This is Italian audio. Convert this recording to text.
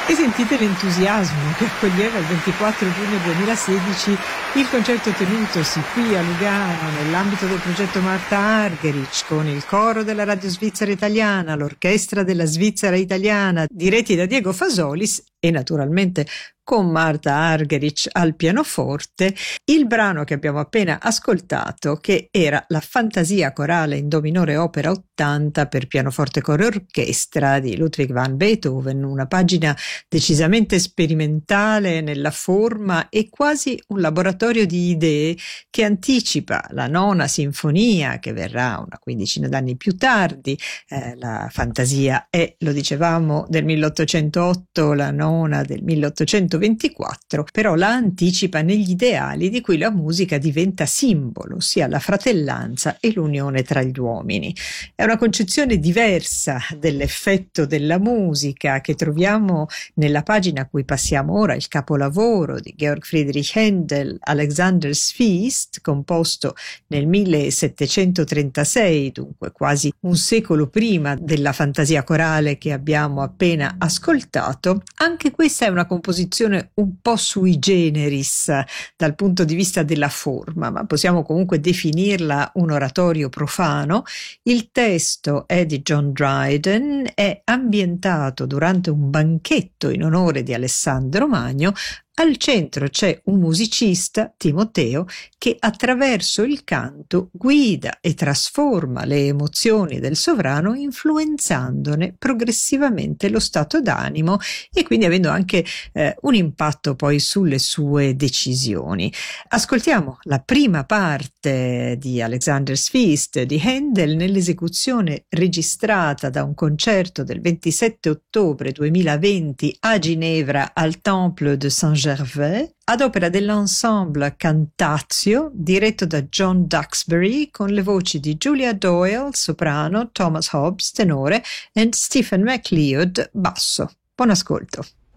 E sentite l'entusiasmo che accoglieva il 24 giugno 2016 il concerto tenutosi qui a Lugano nell'ambito del progetto Marta Argerich con il coro della Radio Svizzera Italiana, l'orchestra della Svizzera Italiana diretti da Diego Fasolis e naturalmente con Marta Argerich al pianoforte. Il brano che abbiamo appena ascoltato, che era la Fantasia corale in do minore opera 80 per pianoforte coro e orchestra di Ludwig van Beethoven, una pagina decisamente sperimentale nella forma e quasi un laboratorio di idee che anticipa la nona sinfonia che verrà una quindicina d'anni più tardi. La fantasia è, lo dicevamo, del 1808, la nona del 1824, però la anticipa negli ideali di cui la musica diventa simbolo, sia la fratellanza e l'unione tra gli uomini. È una concezione diversa dell'effetto della musica che troviamo nella pagina a cui passiamo ora, il capolavoro di Georg Friedrich Händel, Alexander's Feast, composto nel 1736, dunque quasi un secolo prima della fantasia corale che abbiamo appena ascoltato. Anche questa è una composizione un po' sui generis dal punto di vista della forma, ma possiamo comunque definirla un oratorio profano. Il testo è di John Dryden, è ambientato durante un banchetto in onore di Alessandro Magno. Al centro c'è un musicista, Timoteo, che attraverso il canto guida e trasforma le emozioni del sovrano, influenzandone progressivamente lo stato d'animo e quindi avendo anche un impatto poi sulle sue decisioni. Ascoltiamo la prima parte di Alexander's Feast di Händel nell'esecuzione registrata da un concerto del 27 ottobre 2020 a Ginevra al Temple de Saint-Gervais, ad opera dell'ensemble Cantatio diretto da John Duxbury con le voci di Julia Doyle, soprano, Thomas Hobbs, tenore e Stephen MacLeod, basso. Buon ascolto.